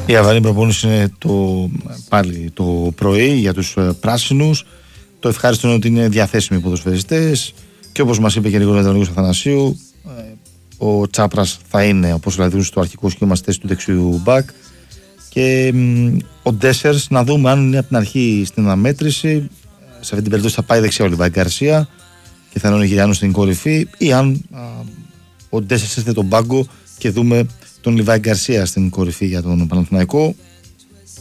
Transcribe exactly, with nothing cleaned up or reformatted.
Η αυριανή προπόνηση είναι το, πάλι το πρωί για τους πράσινους. Το ευχάριστο είναι ότι είναι διαθέσιμοι οι ποδοσφαιριστές και όπως μας είπε και λίγο ο Νίκος Αθανασίου, ο Τσάπρας θα είναι, όπως δηλαδή στο αρχικό σχήμα, στη θέση του δεξιού μπακ. Και μ, ο Ντέσσερς να δούμε αν είναι από την αρχή στην αναμέτρηση. Σε αυτή την περίπτωση θα πάει δεξιά ο Λιβάη Γκαρσία και θα είναι ο Νιγηριάνος στην κορυφή, ή αν α, ο Ντέσσερς έρθει τον πάγκο και δούμε τον Λιβάη Γκαρσία στην κορυφή για τον Παναθηναϊκό.